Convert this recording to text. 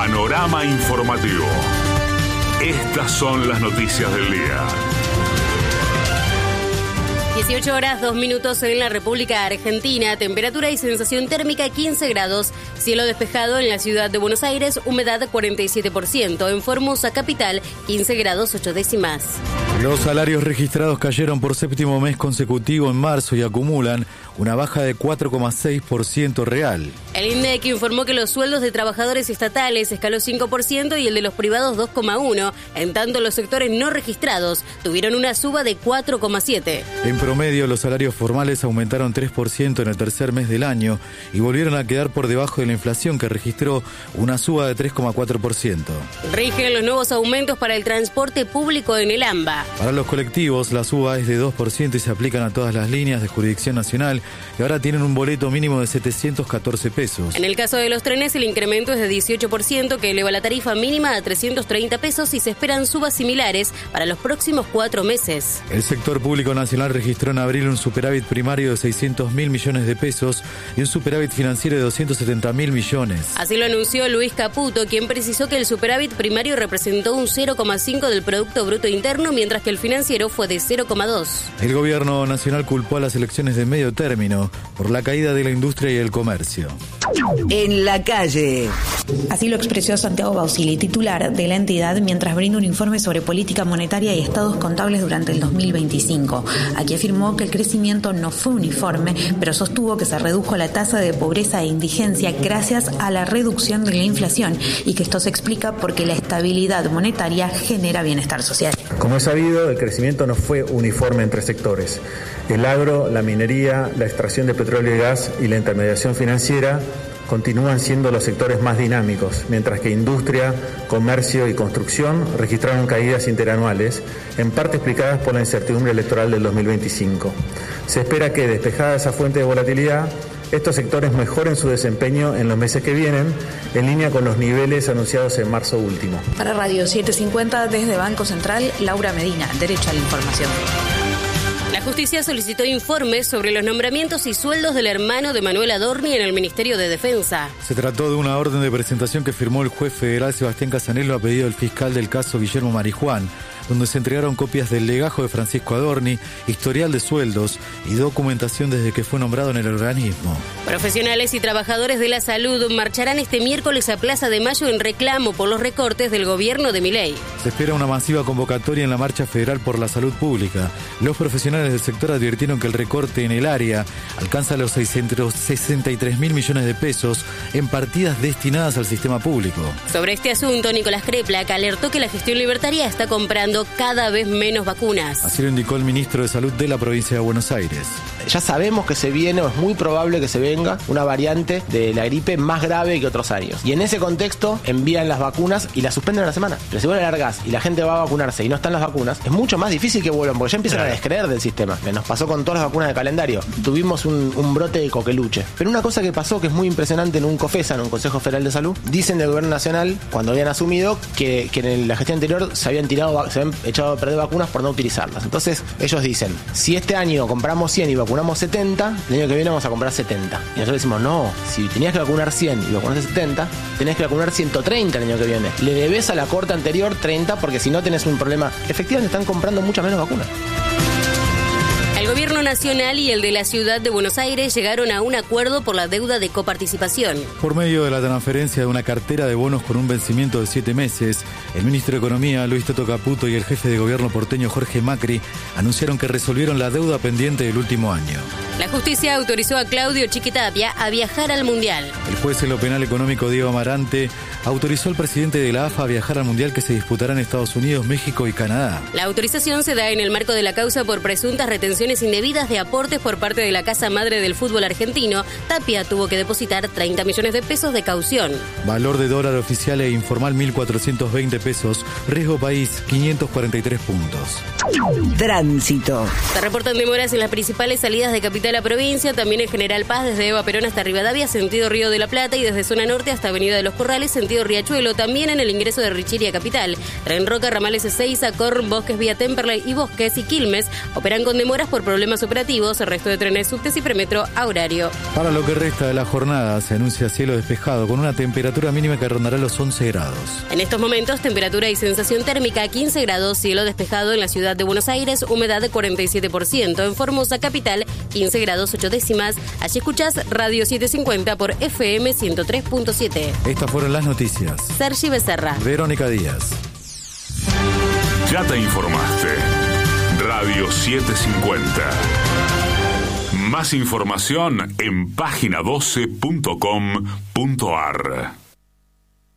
Panorama informativo. Estas son las noticias del día. 18 horas, 2 minutos en la República Argentina. Temperatura y sensación térmica 15 grados. Cielo despejado en la ciudad de Buenos Aires. Humedad 47%. En Formosa, capital, 15 grados 8 décimas. Los salarios registrados cayeron por séptimo mes consecutivo en marzo y acumulan una baja de 4,6% real. El INDEC informó que los sueldos de trabajadores estatales escaló 5% y el de los privados 2,1%. En tanto, los sectores no registrados tuvieron una suba de 4,7%. En promedio, los salarios formales aumentaron 3% en el tercer mes del año y volvieron a quedar por debajo de la inflación, que registró una suba de 3,4%. Rigen los nuevos aumentos para el transporte público en el AMBA. Para los colectivos, la suba es de 2% y se aplican a todas las líneas de jurisdicción nacional, que ahora tienen un boleto mínimo de 714 pesos. En el caso de los trenes, el incremento es de 18%, que eleva la tarifa mínima a 330 pesos y se esperan subas similares para los próximos 4 meses. El sector público nacional registró en abril un superávit primario de 600.000 millones de pesos y un superávit financiero de 270.000 millones. Así lo anunció Luis Caputo, quien precisó que el superávit primario representó un 0,5% del Producto Bruto Interno, mientras que el financiero fue de 0,2%. El gobierno nacional culpó a las elecciones de medio término por la caída de la industria y el comercio. En la calle. Así lo expresó Santiago Bausili, titular de la entidad, mientras brinda un informe sobre política monetaria y estados contables durante el 2025. Aquí afirmó que el crecimiento no fue uniforme, pero sostuvo que se redujo la tasa de pobreza e indigencia gracias a la reducción de la inflación y que esto se explica porque la estabilidad monetaria genera bienestar social. Como es sabido, el crecimiento no fue uniforme entre sectores. El agro, la minería, la extracción de petróleo y gas y la intermediación financiera continúan siendo los sectores más dinámicos, mientras que industria, comercio y construcción registraron caídas interanuales, en parte explicadas por la incertidumbre electoral del 2025. Se espera que, despejada esa fuente de volatilidad, estos sectores mejoren su desempeño en los meses que vienen, en línea con los niveles anunciados en marzo último. Para Radio 750, desde Banco Central, Laura Medina, Derecho a la Información. La justicia solicitó informes sobre los nombramientos y sueldos del hermano de Manuel Adorni en el Ministerio de Defensa. Se trató de una orden de presentación que firmó el juez federal Sebastián Casanello a pedido del fiscal del caso Guillermo Marijuán, donde se entregaron copias del legajo de Francisco Adorni, historial de sueldos y documentación desde que fue nombrado en el organismo. Profesionales y trabajadores de la salud marcharán este miércoles a Plaza de Mayo en reclamo por los recortes del gobierno de Milei. Se espera una masiva convocatoria en la Marcha Federal por la Salud Pública. Los profesionales del sector advirtieron que el recorte en el área alcanza los 663.000 millones de pesos en partidas destinadas al sistema público. Sobre este asunto, Nicolás Kreplak alertó que la gestión libertaria está comprando cada vez menos vacunas. Así lo indicó el ministro de Salud de la provincia de Buenos Aires. Ya sabemos que se viene, o es muy probable que se venga, una variante de la gripe más grave que otros años. Y en ese contexto envían las vacunas y las suspenden a la semana. Pero si vos le largás y la gente va a vacunarse y no están las vacunas, es mucho más difícil que vuelvan, porque ya empiezan a descreer del sistema. Que nos pasó con todas las vacunas de calendario. Tuvimos un brote de coqueluche. Pero una cosa que pasó, que es muy impresionante en un COFESA, en un Consejo Federal de Salud, dicen del gobierno nacional, cuando habían asumido, que en la gestión anterior se habían echado a perder vacunas por no utilizarlas. Entonces ellos dicen, si este año compramos 100 y vacunamos 70, el año que viene vamos a comprar 70. Y nosotros decimos, no, si tenías que vacunar 100 y vacunaste 70, tenés que vacunar 130 el año que viene. Le debes a la corte anterior 30, porque si no tenés un problema. Efectivamente están comprando muchas menos vacunas. El gobierno nacional y el de la ciudad de Buenos Aires llegaron a un acuerdo por la deuda de coparticipación. Por medio de la transferencia de una cartera de bonos con un vencimiento de 7 meses, el ministro de Economía, Luis Toto Caputo, y el jefe de gobierno porteño, Jorge Macri, anunciaron que resolvieron la deuda pendiente del último año. La justicia autorizó a Claudio Chiquitapia a viajar al Mundial. El juez en lo penal económico, Diego Amarante, autorizó al presidente de la AFA a viajar al Mundial que se disputará en Estados Unidos, México y Canadá. La autorización se da en el marco de la causa por presuntas retenciones indebidas de aportes por parte de la Casa Madre del Fútbol Argentino. Tapia tuvo que depositar 30 millones de pesos de caución. Valor de dólar oficial e informal 1.420 pesos. Riesgo país 543 puntos. Tránsito. Se reportan demoras en las principales salidas de capital a provincia, también en General Paz desde Eva Perón hasta Rivadavia, sentido Río de la Plata, y desde zona norte hasta Avenida de los Corrales, sentido Riachuelo, también en el ingreso de Richieri a capital. Tren Roca, ramales Ezeiza, Corn, Bosques, vía Temperley y Bosques y Quilmes operan con demoras por problemas operativos, el resto de trenes, subtes y premetro a horario. Para lo que resta de la jornada se anuncia cielo despejado con una temperatura mínima que rondará los 11 grados. En estos momentos, temperatura y sensación térmica 15 grados, cielo despejado en la ciudad de Buenos Aires, humedad de 47%. En Formosa capital, 15 grados 8 décimas. Allí escuchás Radio 750 por FM 103.7. Estas fueron las noticias. Sergi Becerra. Verónica Díaz. Ya te informaste. Radio 750. Más información en página12.com.ar.